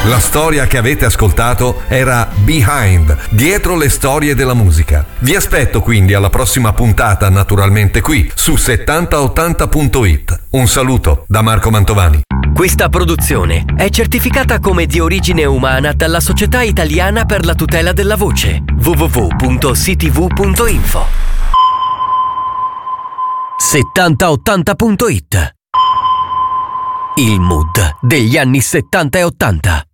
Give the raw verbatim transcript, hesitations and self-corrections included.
La storia che avete ascoltato era Behind, dietro le storie della musica. Vi aspetto quindi alla prossima puntata, naturalmente qui, su settanta ottanta punto it. Un saluto da Marco Mantovani. Questa produzione è certificata come di origine umana dalla Società Italiana per la tutela della voce. w w w punto c t v punto info. settanta ottanta punto it. Il mood degli anni settanta e ottanta.